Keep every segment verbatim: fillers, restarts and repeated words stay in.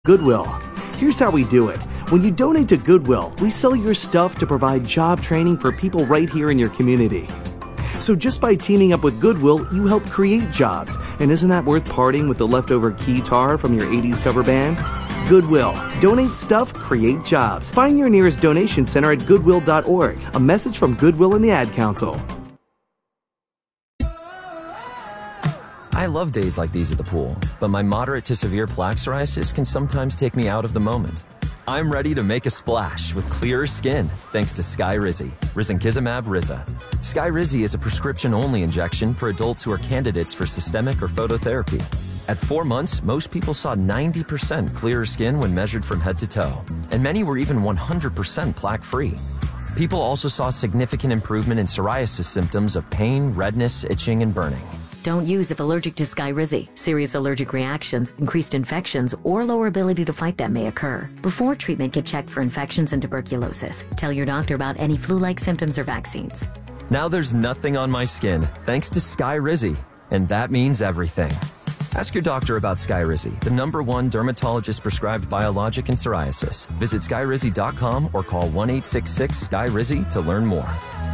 Goodwill. Here's how we do it. When you donate to Goodwill, we sell your stuff to provide job training for people right here in your community. So just by teaming up with Goodwill, you help create jobs. And isn't that worth parting with the leftover keytar from your eighties cover band? Goodwill. Donate stuff, create jobs. Find your nearest donation center at goodwill dot org. A message from Goodwill and the Ad Council. I love days like these at the pool, but my moderate to severe plaque psoriasis can sometimes take me out of the moment. I'm ready to make a splash with clearer skin thanks to Skyrizi, risankizumab Riza. Skyrizi is a prescription-only injection for adults who are candidates for systemic or phototherapy. At four months, most people saw ninety percent clearer skin when measured from head to toe, and many were even one hundred percent plaque-free. People also saw significant improvement in psoriasis symptoms of pain, redness, itching, and burning. Don't use if allergic to Skyrizi. Serious allergic reactions, increased infections, or lower ability to fight them may occur. Before treatment, get checked for infections and tuberculosis. Tell your doctor about any flu-like symptoms or vaccines. Now there's nothing on my skin thanks to Skyrizi, and that means everything. Ask your doctor about Skyrizi, the number one dermatologist-prescribed biologic in psoriasis. Visit skyrizi dot com or call one eight six six Skyrizi to learn more.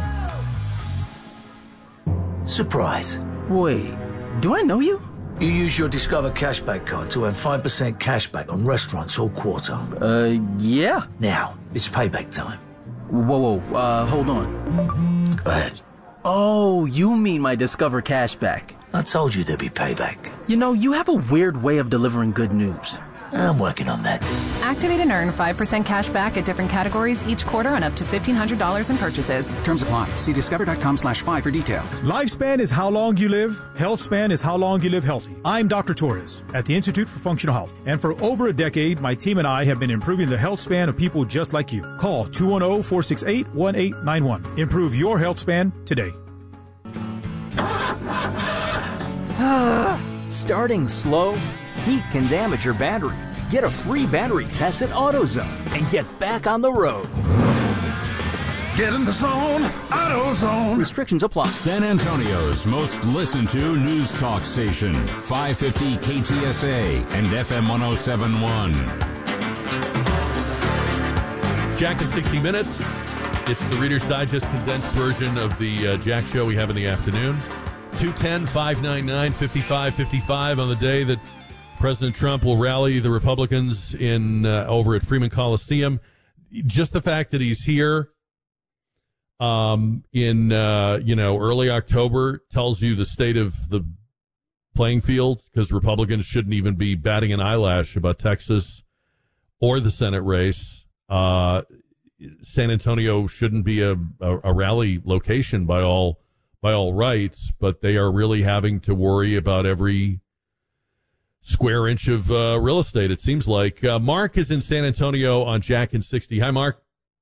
Surprise. Wait, do I know you? You use your Discover Cashback card to earn five percent cashback on restaurants all quarter. Uh, yeah. Now, it's payback time. Whoa, whoa, uh, hold on. Go ahead. Oh, you mean my Discover Cashback. I told you there'd be payback. You know, you have a weird way of delivering good news. I'm working on that. Activate and earn five percent cash back at different categories each quarter on up to fifteen hundred dollars in purchases. Terms apply. See discover.com slash five for details. Lifespan is how long you live. Health span is how long you live healthy. I'm Doctor Torres at the Institute for Functional Health. And for over a decade, my team and I have been improving the health span of people just like you. Call two one zero, four six eight, one eight nine one. Improve your health span today. Starting slow? Heat can damage your battery. Get a free battery test at AutoZone and get back on the road. Get in the zone, AutoZone. Restrictions apply. San Antonio's most listened to news talk station, five fifty K T S A and F M one oh seven point one. Jack in sixty minutes. It's the Reader's Digest condensed version of the uh, Jack show we have in the afternoon. two one zero, five nine nine, five five five five on the day that President Trump will rally the Republicans in uh, over at Freeman Coliseum. Just the fact that he's here um, in uh, you know early October tells you the state of the playing field, because Republicans shouldn't even be batting an eyelash about Texas or the Senate race. Uh, San Antonio shouldn't be a, a, a rally location by all by all rights, but they are really having to worry about every square inch of uh, real estate, it seems like. Uh, Mark is in San Antonio on Jack in sixty. Hi, Mark.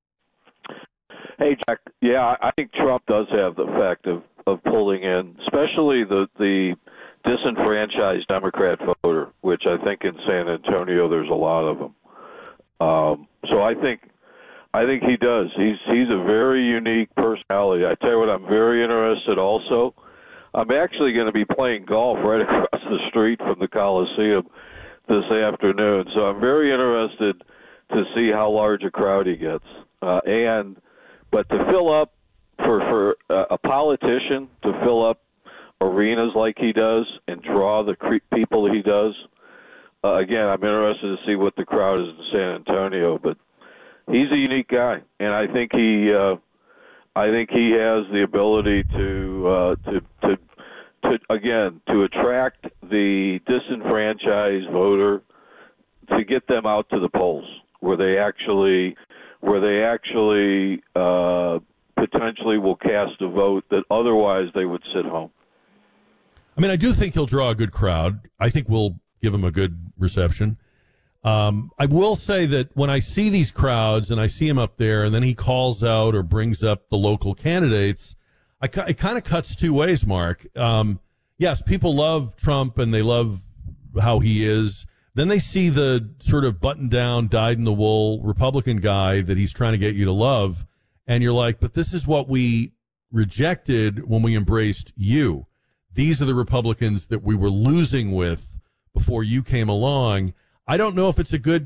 Hey, Jack. Yeah, I think Trump does have the effect of, of pulling in, especially the, the disenfranchised Democrat voter, which I think in San Antonio there's a lot of them. Um, so I think I think he does. He's he's a very unique personality. I tell you what, I'm very interested also. I'm actually going to be playing golf right across the street from the Coliseum this afternoon, so I'm very interested to see how large a crowd he gets. Uh, and but to fill up for for uh, a politician to fill up arenas like he does and draw the cre- people he does. Uh, again, I'm interested to see what the crowd is in San Antonio, but he's a unique guy, and I think he. Uh, I think he has the ability to, uh, to, to, to, again, to attract the disenfranchised voter, to get them out to the polls where they actually, where they actually uh, potentially will cast a vote that otherwise they would sit home. I mean, I do think he'll draw a good crowd. I think we'll give him a good reception. Um, I will say that when I see these crowds and I see him up there and then he calls out or brings up the local candidates, I, it kind of cuts two ways, Mark. Um, yes, people love Trump and they love how he is. Then they see the sort of button-down, dyed-in-the-wool Republican guy that he's trying to get you to love, and you're like, but this is what we rejected when we embraced you. These are the Republicans that we were losing with before you came along. I don't know if it's a good